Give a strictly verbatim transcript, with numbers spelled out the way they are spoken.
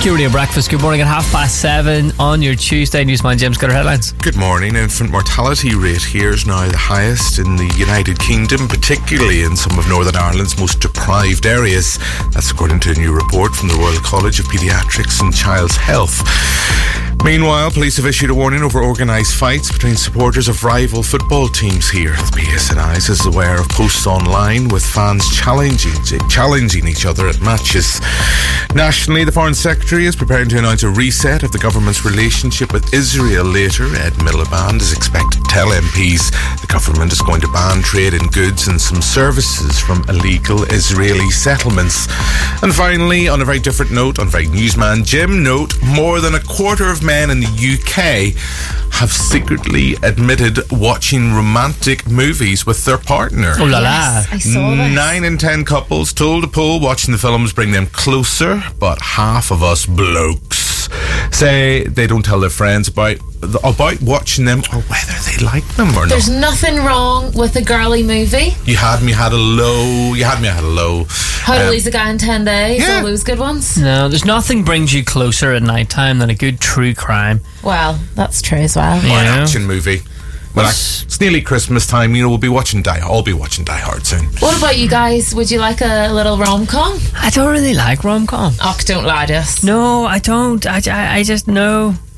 Q Radio Breakfast. Good morning at half past seven on your Tuesday. Newsman Jim's got our headlines. Good morning. Infant mortality rate here is now the highest in the United Kingdom, particularly in some of Northern Ireland's most deprived areas. That's according to a new report from the Royal College of Paediatrics and Child's Health. Meanwhile, police have issued a warning over organised fights between supporters of rival football teams here. The P S N I is aware of posts online with fans challenging challenging each other at matches. Nationally, the Foreign Secretary is preparing to announce a reset of the government's relationship with Israel later. Ed Miliband is expected to tell M Ps the government is going to ban trade in goods and some services from illegal Israeli settlements. And finally, on a very different note, on a very Newsman Jim note, more than a quarter of men in the U K have secretly admitted watching romantic movies with their partner. Oh la la. Yes, I saw this. Nine in ten couples told a poll watching the films bring them closer, but half of us blokes say they don't tell their friends about about watching them or whether they like them or There's not. nothing wrong with a girly movie. You had me had a low. You had me had a low. How to Um, Lose a Guy in ten days, yeah. all those good ones. No, there's nothing brings you closer at night time than a good true crime. Well, that's true as well. or an Yeah. action movie. Well, it's nearly Christmas time. You know, we'll be watching Die. I'll be watching Die Hard soon. What about you guys? Would you like a little rom-com? I don't really like rom-com. Oh, don't lie to us. No, I don't. I, I, I just know.